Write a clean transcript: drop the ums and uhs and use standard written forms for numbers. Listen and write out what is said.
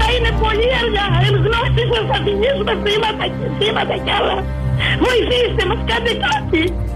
αλλά είναι πολύ αργά. Εν γνώση σας θα τιμήσουμε θύματα κι άλλα. Βοηθήστε μας, κάντε κάτι.